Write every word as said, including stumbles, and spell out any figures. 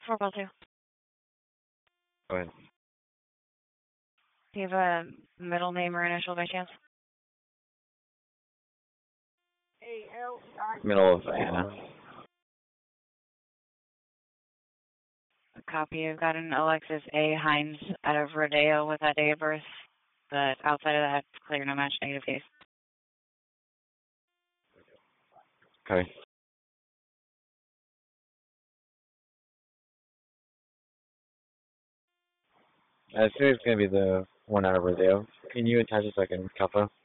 four call two. Go ahead. Do you have a middle name or initial by chance? Middle of Anna. A copy. You've got an Alexis A. Hines out of Rodeo with that date of birth. But outside of that, clear, no match, negative case. Okay. I assume it's going to be the one out of Rodeo. Can you attach a second, Kappa?